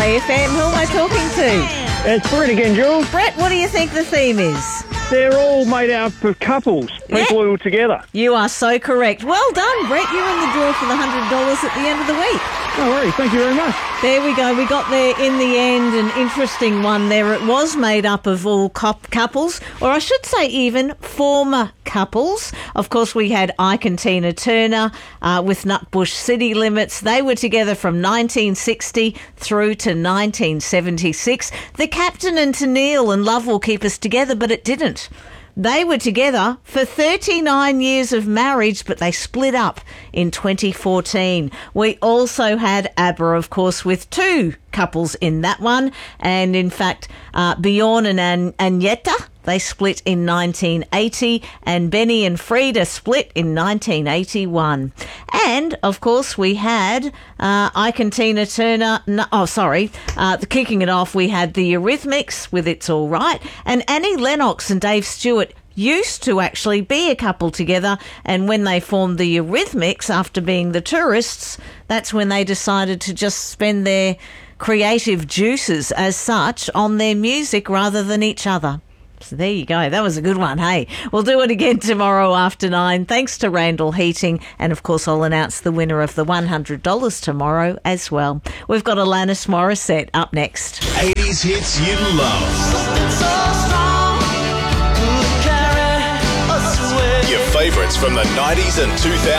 2AM. Who am I talking to? It's Brett again, Jules. Brett, what do you think the theme is? They're all made up of couples, people who are together. You are so correct. Well done, Brett. You're in the draw for the $100 at the end of the week. No worries, thank you very much. There we go. We got there in the end. An interesting one there. It was made up of all couples, or I should say even former couples. Of course, we had Ike and Tina Turner with Nutbush City Limits. They were together from 1960 through to 1976. The Captain and Tennille and Love Will Keep Us Together, but it didn't. They were together for 39 years of marriage, but they split up in 2014. We also had ABBA, of course, with two couples in that one. And in fact, Bjorn and Agneta, they split in 1980, and Benny and Frida split in 1981. And, of course, we had Ike and Tina Turner. Kicking it off, we had the Eurythmics with It's All Right, and Annie Lennox and Dave Stewart used to actually be a couple together, and when they formed the Eurythmics after being the Tourists, that's when they decided to just spend their creative juices as such on their music rather than each other. So there you go. That was a good one, hey? We'll do it again tomorrow after 9. Thanks to Randall Heating. And, of course, I'll announce the winner of the $100 tomorrow as well. We've got Alanis Morissette up next. 80s hits you love. Your favourites from the 90s and 2000s.